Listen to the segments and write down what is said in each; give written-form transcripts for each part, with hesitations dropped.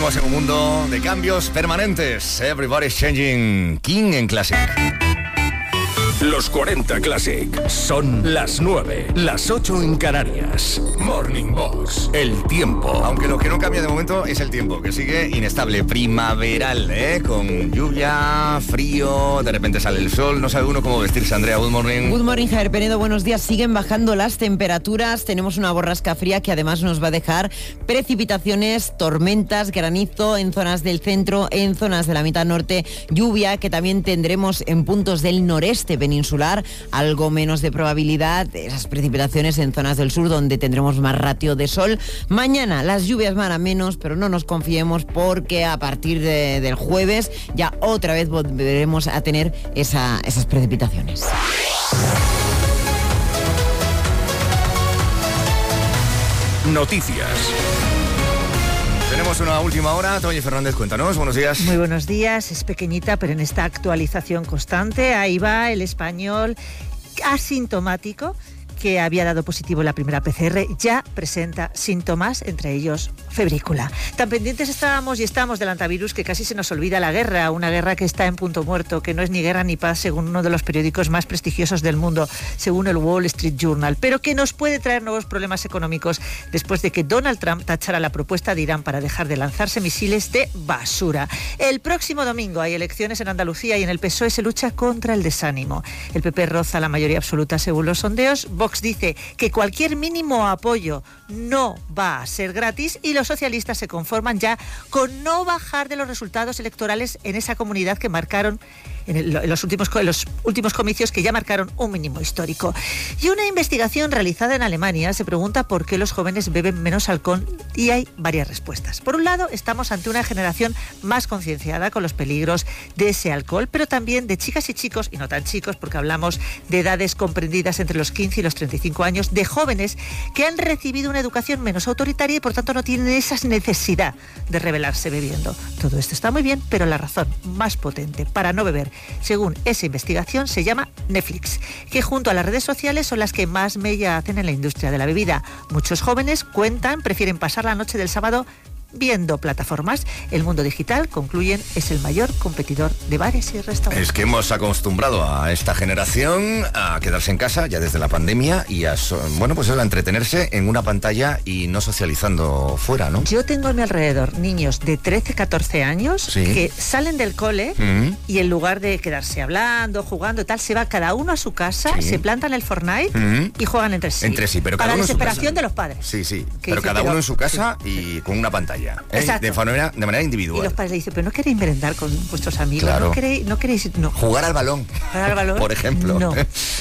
Vivimos en un mundo de cambios permanentes. Everybody's changing. King en Classic. Los 40 Classic. Son las 9, las 8 en Canarias. Morning Box. El tiempo. Aunque lo que no cambia de momento es el tiempo, que sigue inestable, primaveral, con lluvia, frío, de repente sale el sol. No sabe uno cómo vestirse. Andrea, good morning. Good morning, Javier Penedo, buenos días. Siguen bajando las temperaturas. Tenemos una borrasca fría que además nos va a dejar precipitaciones, tormentas, granizo en zonas del centro, en zonas de la mitad norte, lluvia que también tendremos en puntos del noreste peninsular, algo menos de probabilidad, esas precipitaciones en zonas del sur donde tendremos más ratio de sol. Mañana las lluvias van a menos, pero no nos confiemos porque a partir del jueves ya otra vez volveremos a tener esas precipitaciones. Noticias. Tenemos una última hora. Toñi Fernández, cuéntanos. Buenos días. Muy buenos días. Es pequeñita, pero en esta actualización constante, ahí va el español asintomático que había dado positivo en la primera PCR, ya presenta síntomas, entre ellos febrícula. Tan pendientes estábamos y estamos del antivirus que casi se nos olvida la guerra, una guerra que está en punto muerto, que no es ni guerra ni paz, según uno de los periódicos más prestigiosos del mundo, según el Wall Street Journal, pero que nos puede traer nuevos problemas económicos después de que Donald Trump tachara la propuesta de Irán para dejar de lanzarse misiles de basura. El próximo domingo hay elecciones en Andalucía y en el PSOE se lucha contra el desánimo. El PP roza la mayoría absoluta según los sondeos. Vox dice que cualquier mínimo apoyo no va a ser gratis y los socialistas se conforman ya con no bajar de los resultados electorales en esa comunidad que marcaron en los últimos comicios, que ya marcaron un mínimo histórico. Y una investigación realizada en Alemania se pregunta por qué los jóvenes beben menos alcohol y hay varias respuestas. Por un lado, estamos ante una generación más concienciada con los peligros de ese alcohol, pero también de chicas y chicos, y no tan chicos porque hablamos de edades comprendidas entre los 15 y los 35 años, de jóvenes que han recibido una educación menos autoritaria y por tanto no tienen esa necesidad de rebelarse bebiendo. Todo esto está muy bien, pero la razón más potente para no beber, según esa investigación, se llama Netflix, que junto a las redes sociales son las que más mella hacen en la industria de la bebida. Muchos jóvenes prefieren pasar la noche del sábado viendo plataformas. El mundo digital, concluyen, es el mayor competidor de bares y restaurantes. Es que hemos acostumbrado a esta generación a quedarse en casa ya desde la pandemia y a entretenerse en una pantalla y no socializando fuera, ¿no? Yo tengo a mi alrededor niños de 13, 14 años que salen del cole y en lugar de quedarse hablando, jugando y tal, se va cada uno a su casa, se plantan el Fortnite y juegan entre sí. Pero para cada la uno desesperación de los padres. Sí. Pero cada uno en su casa y con una pantalla. De manera individual. Y los padres le dicen, pero no queréis merendar con vuestros amigos, claro. no queréis jugar al balón, por ejemplo. No.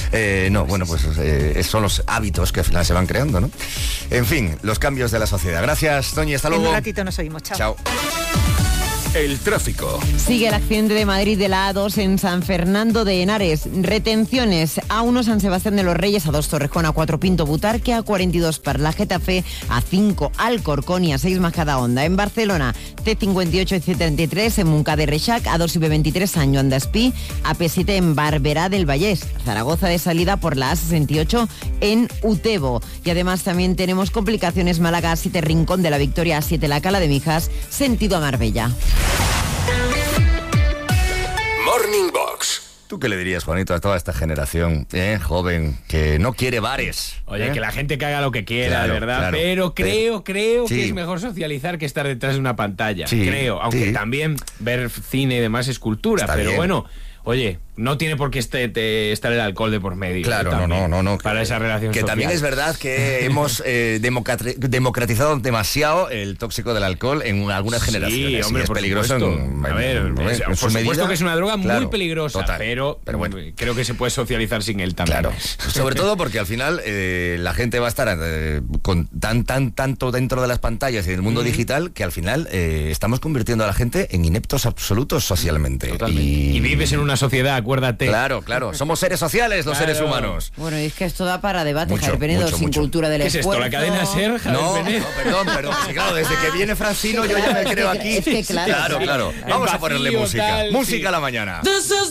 Son los hábitos que al final se van creando, ¿no? En fin, los cambios de la sociedad. Gracias, Toñi, hasta luego. En un ratito nos oímos, chao. El tráfico. Sigue el accidente de Madrid de la A2 en San Fernando de Henares. Retenciones: A1 San Sebastián de los Reyes, A2 Torrejón, A4 Pinto Butarque, A42 Parla Getafe, A5 Alcorcón y A6 Majadahonda. En Barcelona, C58 y C33 en Montcada de Reixac, A2 y B23 San Joan d'Espí, AP7 en Barberá del Vallès. Zaragoza de salida por la A68 en Utebo. Y además también tenemos complicaciones: Málaga A7 Rincón de la Victoria, A7 La Cala de Mijas, sentido a Marbella. Morning Box. ¿Tú qué le dirías, Juanito, a toda esta generación joven que no quiere bares? Oye, que la gente que haga lo que quiera, Claro, ¿verdad? claro. Pero creo Sí. que es mejor socializar que estar detrás de una pantalla. Sí, Creo, aunque sí. también ver cine y demás es cultura. Está pero bien. bueno, oye, no tiene por qué estar el alcohol de por medio. Claro, también, no. Para esa relación Que social. también es verdad que hemos democratizado demasiado el tóxico del alcohol en algunas generaciones. Hombre, y es por peligroso. supuesto. A ver, por supuesto que es una droga Claro, muy peligrosa, total. pero bueno. creo que se puede socializar sin él también. Claro, sobre todo porque al final la gente va a estar con tanto dentro de las pantallas y del mundo digital que al final estamos convirtiendo a la gente en ineptos absolutos socialmente. Totalmente. Y vives en una sociedad, acuérdate. Claro, somos seres sociales los seres humanos. Bueno, y es que esto da para debate, Mucho, Javier Penedo, mucho, sin mucho. cultura del ¿Qué es esto, esfuerzo. la cadena SER, Javier Penedo? Perdón, sí, claro, desde que viene Francino yo ya me creo aquí. Es que claro. Claro. Vamos a ponerle vacío, música. tal, Música sí. a la mañana. This is